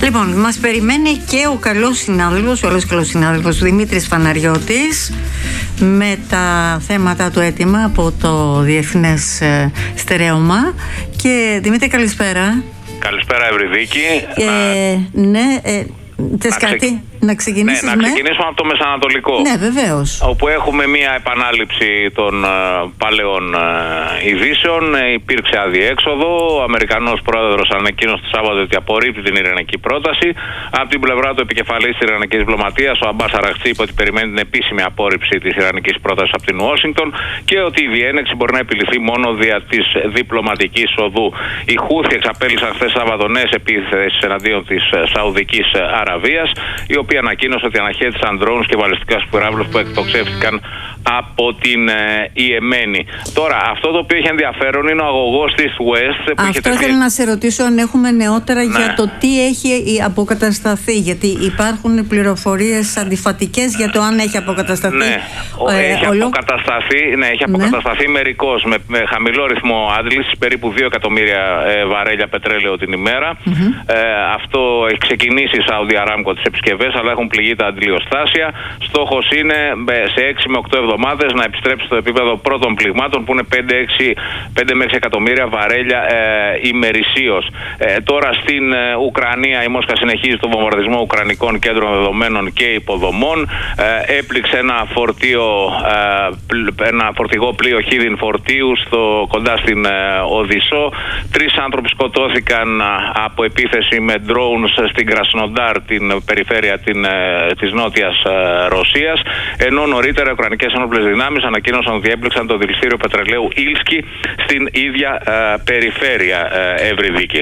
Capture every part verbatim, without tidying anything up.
Λοιπόν, μας περιμένει και ο καλός συνάδελφος, ο άλλος καλός συνάδελφος Δημήτρης Φαναριώτης, με τα θέματα του έτοιμα από το Διεθνές Στερέωμα. Και Δημήτρη, καλησπέρα. Καλησπέρα, Ευρυδίκη. Ε, να... Ναι, ε, θες να κάτι ξε... να ξεκινήσεις ναι, με... να ξεκινήσουμε από το Μεσανατολικό. Ναι, βεβαίως. Όπου έχουμε μία επανάληψη των uh, παλαιών uh, ειδήσεων. Ε, υπήρξε αδιέξοδο. Ο Αμερικανός πρόεδρος ανακοίνωσε το Σάββατο ότι απορρίπτει την ειρηνική πρόταση. Από την πλευρά του επικεφαλής της Ιρανικής διπλωματίας, ο Αμπάς Αραχτζή, είπε ότι περιμένει την επίσημη απόρριψη της Ιρανικής πρότασης από την Ουάσιγκτον και ότι η διένεξη μπορεί να επιληθεί μόνο δια της διπλωματικής οδού. Οι Χούθι εξαπέλυσαν χθες Σάββατο νέες επίθεσεις εναντίον της Σαουδικής Αραβίας, η οποία ανακοίνωσε ότι αναχέτησαν drones και βαλιστικά πυράβλους που εκτοξεύτηκαν από την ε, Ιεμένη. Τώρα, αυτό το οποίο έχει ενδιαφέρον είναι ο αγωγός της West. Που αυτό ήθελα να σε ρωτήσω αν έχουμε νεότερα, ναι, για το τι έχει αποκατασταθεί. Γιατί υπάρχουν πληροφορίες αντιφατικές για το αν έχει αποκατασταθεί. Ναι, ε, έχει, ολό... αποκατασταθεί, ναι, έχει αποκατασταθεί ναι. μερικώς με, με χαμηλό ρυθμό άντλησης, περίπου δύο εκατομμύρια ε, βαρέλια πετρέλαιο την ημέρα. Mm-hmm. Ε, αυτό έχει ξεκινήσει η Saudi Aramco τις επισκευές, αλλά έχουν πληγεί τα αντιλιοστάσια. Στόχος είναι σε έξι με οκτώ εβδομάδες να επιστρέψει στο επίπεδο πρώτων πληγμάτων, που είναι πέντε με έξι εκατομμύρια βαρέλια ε, ημερησίως. Ε, τώρα στην ε, Ουκρανία η Μόσχα συνεχίζει τον βομβαρδισμό ουκρανικών κέντρων δεδομένων και υποδομών. Ε, έπληξε ένα, φορτίο, ε, ένα φορτηγό πλοίο χίδιν φορτίου στο, κοντά στην ε, Οδυσσό. Τρεις άνθρωποι σκοτώθηκαν α, από επίθεση με drones στην Κρασνοντάρ, την περιφέρεια την, ε, της νότιας ε, Ρωσίας, ενώ νωρίτερα οι ουκρανικές ενόπλες δυνάμεις ανακοίνωσαν ότι έπληξαν το δηληστήριο πετρελαίου Ήλσκι στην ίδια ε, περιφέρεια, ε, Ευρυδίκη.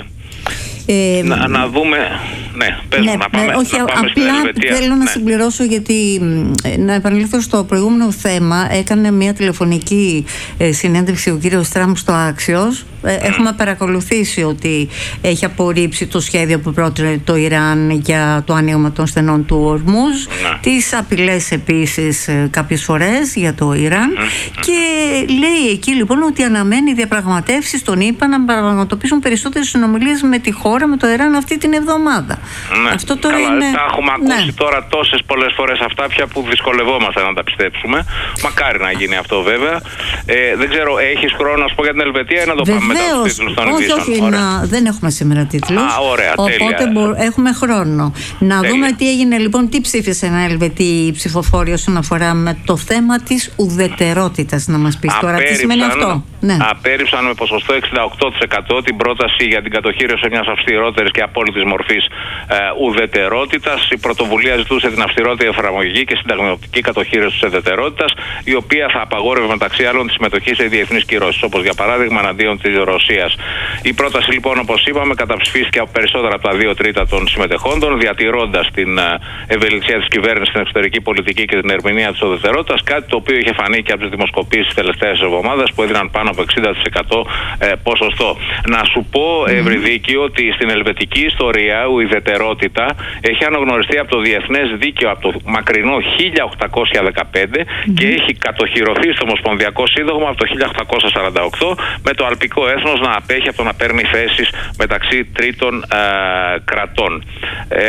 Ε, να, να δούμε. Ναι, πες ναι, μου, να πάμε, ναι, όχι, να πάμε απλά στην Ελβετία. Θέλω ναι. να συμπληρώσω, γιατί να επανέλθω στο προηγούμενο θέμα. Έκανε μια τηλεφωνική ε, συνέντευξη ο κύριος Τραμπ στο Άξιος. Ε, έχουμε παρακολουθήσει ότι έχει απορρίψει το σχέδιο που πρότεινε το Ιράν για το άνοιγμα των στενών του Ορμούζ, mm. τις απειλές επίσης ε, κάποιες φορές για το Ιράν, mm. και λέει εκεί λοιπόν ότι αναμένει διαπραγματεύσεις των ΗΠΑ να πραγματοποιήσουν περισσότερες συνομιλίες με τη χώρα, με το Ιράν, αυτή την εβδομάδα. Ναι. Αυτό τώρα Καλά, είναι... τα έχουμε ακούσει ναι. τώρα τόσες πολλές φορές αυτά πια που δυσκολευόμαστε να τα πιστέψουμε. Μακάρι να γίνει αυτό βέβαια. Ε, δεν ξέρω, έχεις χρόνο να σου πω για την Ελβετία ή να το Βεβαίως. πάμε μετά τους τίτλους των όχι, ειδήσεων? όχι, να... δεν έχουμε σήμερα τίτλους. Α, ωραία, οπότε μπο... έχουμε χρόνο. Να τέλεια. Δούμε τι έγινε λοιπόν, τι ψήφισε ένα Ελβετή ψηφοφόριο όσον αφορά με το θέμα της ουδετερότητας. Να μας πεις τώρα τι σημαίνει αυτό. Ναι. Απέρριψαν με ποσοστό εξήντα οκτώ τοις εκατό την πρόταση για την κατοχήρωση μιας αυστηρότερης και απόλυτης μορφής ε, ουδετερότητας. Η πρωτοβουλία ζητούσε την αυστηρότερη εφαρμογή και συνταγματική κατοχήρωση της ουδετερότητας, η οποία θα απαγόρευε μεταξύ άλλων τη συμμετοχή σε διεθνείς κυρώσεις, όπως για παράδειγμα εναντίον της Ρωσίας. Η πρόταση λοιπόν, όπως είπαμε, καταψηφίστηκε από περισσότερα από τα δύο τρίτα των συμμετεχόντων, διατηρώντας την ευελιξία της κυβέρνησης στην εξωτερική πολιτική και την ερμηνεία της ουδετερότητας, κάτι το οποίο είχε φανεί και από τις δημοσκοπήσεις της τελευταίας εβδομάδας, που έδιναν πάνω από εξήντα τοις εκατό ε, ποσοστό. Να σου πω, mm. Ευρυδίκη, ότι στην ελβετική ιστορία η ουδετερότητα έχει αναγνωριστεί από το διεθνές δίκαιο από το μακρινό χίλια οκτακόσια δεκαπέντε mm. και έχει κατοχυρωθεί στο Ομοσπονδιακό Σύνταγμα από το χίλια οκτακόσια σαράντα οκτώ, με το αλπικό έθνος να απέχει από το να παίρνει θέσεις μεταξύ τρίτων ε, κρατών. Ε,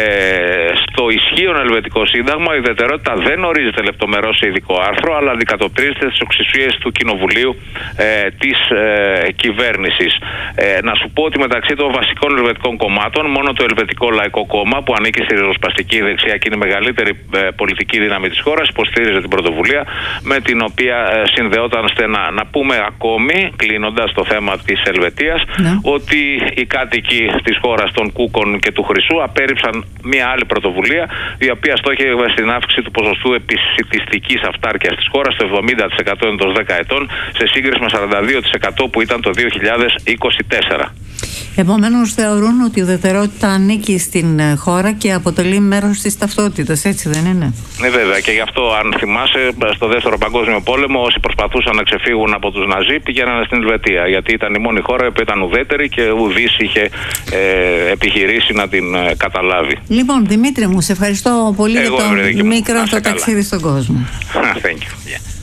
στο ισχύον ελβετικό σύνταγμα η ουδετερότητα δεν ορίζεται λεπτομερώς σε ειδικό άρθρο, αλλά αντικατοπτρίζεται στις εξουσίες του Κοινοβουλίου ε, της ε, κυβέρνησης. Ε, να σου πω ότι μεταξύ των βασικών ελβετικών κομμάτων, μόνο το Ελβετικό Λαϊκό Κόμμα, που ανήκει στη ριζοσπαστική δεξιά και είναι η μεγαλύτερη ε, πολιτική δύναμη της χώρας, υποστήριζε την πρωτοβουλία, με την οποία ε, συνδεόταν στενά. Να πούμε ακόμη, κλείνοντας το θέμα της Ελβετίας, ναι, ότι οι κάτοικοι της χώρας των Κούκων και του Χρυσού απέρριψαν μια άλλη πρωτοβουλία, η οποία στόχευε στην αύξηση του ποσοστού επισιτιστικής αυτάρκειας της χώρας στο εβδομήντα τοις εκατό εντός δέκα ετών, σε σύγκριση με σαράντα δύο τοις εκατό που ήταν το δύο χιλιάδες είκοσι τέσσερα. Επομένως θεωρούν ότι η ουδετερότητα ανήκει στην χώρα και αποτελεί μέρος της ταυτότητας, έτσι δεν είναι? Ναι, βέβαια, και γι' αυτό, αν θυμάσαι, στο δεύτερο παγκόσμιο πόλεμο όσοι προσπαθούσαν να ξεφύγουν από τους Ναζί πηγαίνανε στην Ελβετία, γιατί ήταν η μόνη χώρα που ήταν ουδέτερη και ουδής είχε ε, επιχειρήσει να την ε, καταλάβει. Λοιπόν, Δημήτρη μου, σε ευχαριστώ πολύ. Εγώ, για το μικρό αυτό ταξίδι στον κόσμο. Thank you. Yeah.